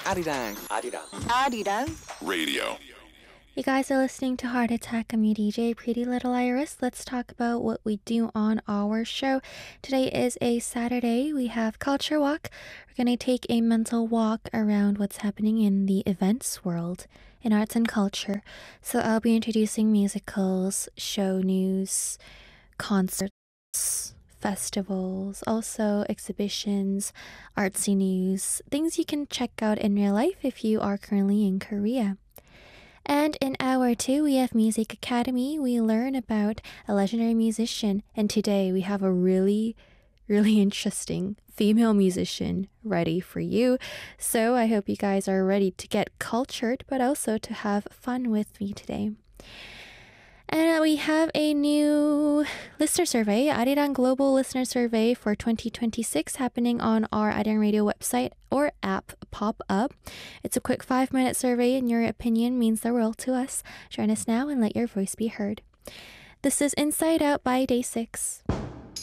Arirang. Arirang Radio. You guys are listening to Heart Attack. I'm your DJ, Pretty Little Iris. Let's talk about what we do on our show. Today is a Saturday. We have Culture Walk. We're going to take a mental walk around what's happening in the events world, in arts and culture. So I'll be introducing musicals, show news, concerts, festivals, also exhibitions, artsy news, things you can check out in real life if you are currently in Korea. And in hour 2, we have Music Academy. We learn about a legendary musician. And today we have a really interesting female musician ready for you. So I hope you guys are ready to get cultured, but also to have fun with me today. And we have a new listener survey, Arirang Global Listener Survey for 2026, happening on our Arirang Radio website or app pop up. It's a quick 5-minute survey, and your opinion means the world to us. Join us now and let your voice be heard. This is Inside Out by Day 6.